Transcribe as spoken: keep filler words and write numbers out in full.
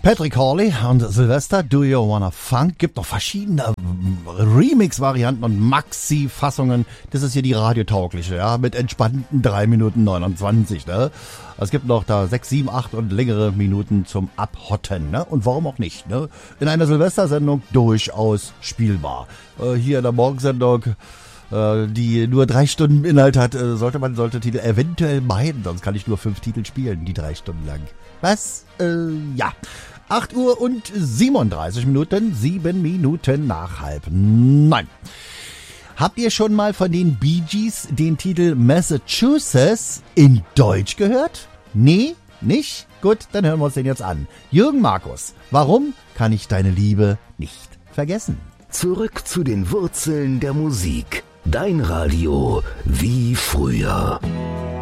Patrick Hawley und Sylvester, Do You Wanna Funk? Gibt noch verschiedene Remix-Varianten und Maxi-Fassungen. Das ist hier die radiotaugliche, ja, mit entspannten drei Minuten neunundzwanzig, ne? Es gibt noch da sechs, sieben, acht und längere Minuten zum Abhotten, ne? Und warum auch nicht, ne? In einer Silvestersendung durchaus spielbar. Äh, hier in der Morgensendung, äh, die nur drei Stunden Inhalt hat, äh, sollte man sollte Titel eventuell meiden, sonst kann ich nur fünf Titel spielen, die drei Stunden lang. Was? Äh, ja. acht Uhr und siebenunddreißig Minuten, sieben Minuten nach halb neun. Habt ihr schon mal von den Bee Gees den Titel Massachusetts in Deutsch gehört? Nee? Nicht? Gut, dann hören wir uns den jetzt an. Jürgen Markus, warum kann ich deine Liebe nicht vergessen? Zurück zu den Wurzeln der Musik. Dein Radio wie früher.